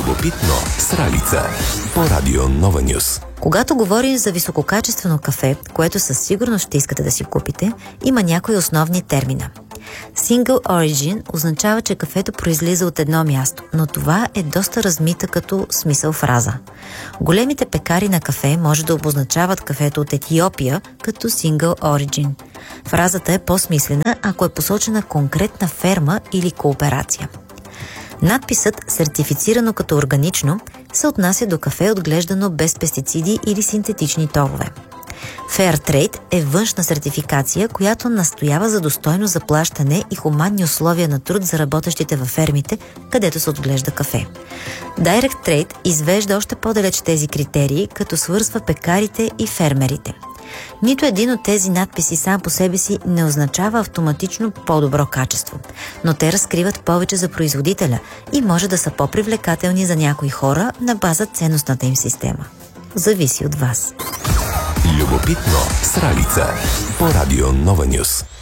Любопитно с Ралица по Радио Нова Нюс. Когато говорим за висококачествено кафе, което със сигурност ще искате да си купите, има някои основни термина. Single Origin означава, че кафето произлиза от едно място, но това е доста размита като смисъл фраза. Големите пекари на кафе може да обозначават кафето от Етиопия като Single Origin. Фразата е по-смислена, ако е посочена конкретна ферма или кооперация. Надписът «Сертифицирано като органично» се отнася до кафе, отглеждано без пестициди или синтетични торове. Fairtrade е външна сертификация, която настоява за достойно заплащане и хуманни условия на труд за работещите във фермите, където се отглежда кафе. Direct Trade извежда още по-далеч тези критерии, като свързва пекарите и фермерите. Нито един от тези надписи сам по себе си не означава автоматично по-добро качество, но те разкриват повече за производителя и може да са по-привлекателни за някои хора на база ценностната им система. Зависи от вас. Любопитно с Ралица по Радио Нова Нюс.